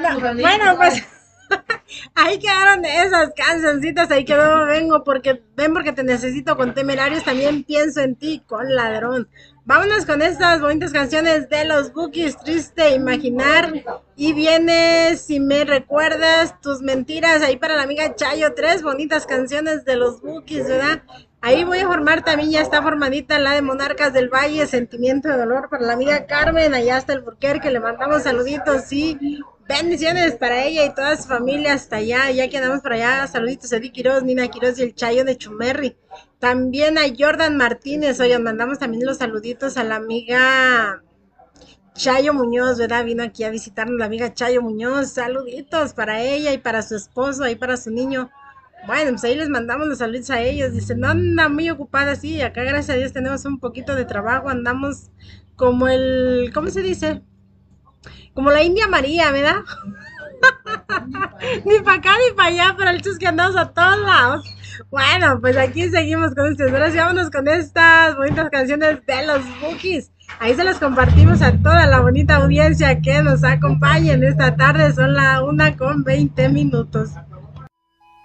bueno, pues ahí quedaron esas cancioncitas, ahí quedó Vengo porque ven porque te necesito con Temerarios, también pienso en ti con Ladrón. Vámonos con estas bonitas canciones de los Bookies, Triste Imaginar. Y viene Si me recuerdas, Tus mentiras, ahí para la amiga Chayo, tres bonitas canciones de los Bookies, ¿verdad? Ahí voy a formar también, ya está formadita la de Monarcas del Valle, Sentimiento de Dolor para la amiga Carmen, allá hasta el Burquer, le mandamos saluditos y bendiciones para ella y toda su familia hasta allá, ya que andamos por allá, saluditos a Eddie Quiroz, Nina Quiroz y el Chayo de Chumerri. También a Jordan Martínez, oigan, mandamos también los saluditos a la amiga Chayo Muñoz, ¿verdad? Vino aquí a visitarnos la amiga Chayo Muñoz, saluditos para ella y para su esposo, y para su niño. Bueno, pues ahí les mandamos los saludos a ellos. Dicen, no anda muy ocupada, sí, acá gracias a Dios tenemos un poquito de trabajo, andamos como el, ¿cómo se dice? Como la India María, ¿verdad? Ni para acá ni para allá, pero el hecho es que andamos a todos lados. Bueno, pues aquí seguimos con ustedes. Ahora sí, vámonos con estas bonitas canciones de los Bookies. Ahí se las compartimos a toda la bonita audiencia que nos acompaña en esta tarde. Son la 1:20 minutos.